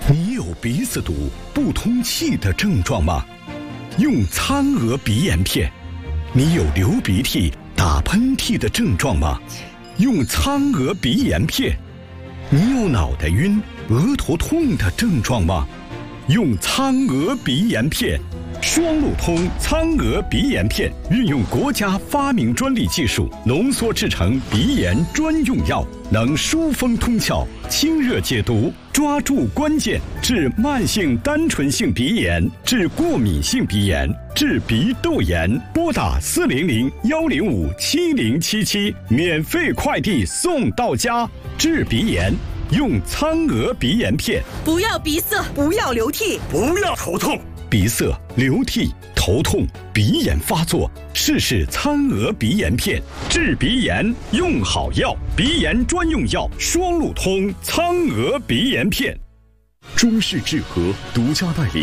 你有鼻子堵、不通气的症状吗？用苍鹅鼻炎片。你有流鼻涕、打喷嚏的症状吗？用苍鹅鼻炎片。你有脑袋晕、额头痛的症状吗？用苍鹅鼻炎片。双路通苍鹅鼻炎片运用国家发明专利技术浓缩制成鼻炎专用药，能疏风通窍、清热解毒，抓住关键，治慢性单纯性鼻炎，治过敏性鼻炎，治鼻窦炎。拨打400-105-7077，免费快递送到家。治鼻炎用苍鹅鼻炎片。 不要鼻塞， 不要流涕， 不要头痛。 鼻塞、流涕、头痛、鼻炎发作，试试苍鹅鼻炎片。治鼻炎用好药，鼻炎专用药双路通苍鹅鼻炎片。 中式治和独家代理